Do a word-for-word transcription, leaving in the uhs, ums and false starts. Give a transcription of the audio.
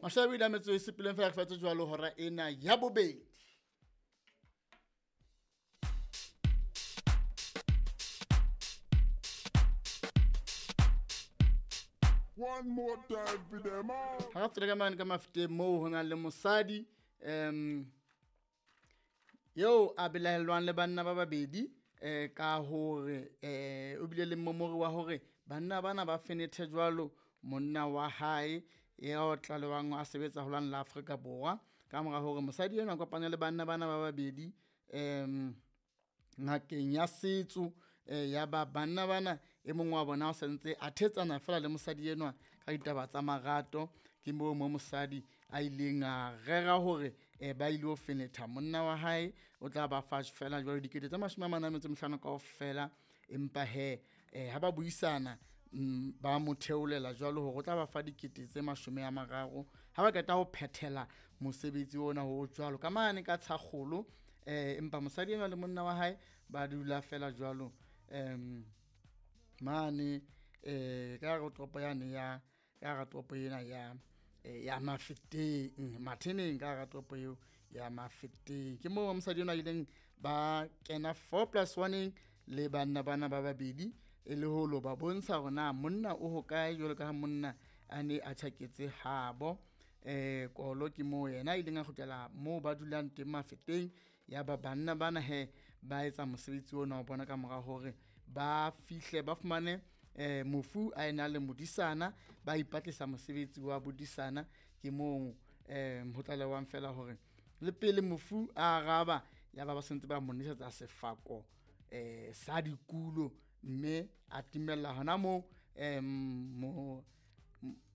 Mashabi da metso e sepileng fa re fetsa jwalo hora ena ya bobedi. One more time for them all. Ha re ka mane ka mafete mo ho na le mosadi em yo a belahelwang le banna ba babedi eh ka hore eh o bile le momori wa hore banna bana ba fenethe jwalo monna wa hae ya o tlalewang a sebetsa ho lwana la Afrika Borwa ka mora hore mosadi ena a kopanya le banna bana ba babedi em ngakeng ya setso eh ya ba banna bana e mongwe wa bona o sentse a thetsana fela le mosadi enwa ka ditaba tsa marato ke mo mo mosadi a ileng a rera hore e ba ile o fenetha monna wa hae o tla ba fa fela jwale dikete tsa mashome a manane tse mhlano kaofela empa he eh ha ba buisana ba mo theolela jwalo hore o tla ba fa dikete tse mashome a mararo ha ba keta ho phethela mosebetsi ona ho jwalo ka mane ka tshakgolo eh empa mosadi ena le monna wa hae ba dula fela jwalo em mane eh ka go topo yane ya ka ga topo ena ya ya Mafeteng matheneng ka ga topo eo ya Mafeteng ke mo mosadi ena ileng ba kena four plus one le banna bana ba babedi e le holo ba bontsha hore na monna o ho kae jwalo ka monna a ne a tshaketse habo eh kolo ke mo yena ileng a khotela mo ba dulang teng Mafeteng ya ba banna bana he ba etsa mosebetsi ona o bona ka mora hore ba fihle ba fumane eh mofu a ena le modisana ba ipatlisa mosebetsi wa bodisana ke mo eh mhotlalewa fela hore le pele mofu a araba ya ba ba sentse ba monisetsa sefako eh sa dikulo mme a timella hona mo em mo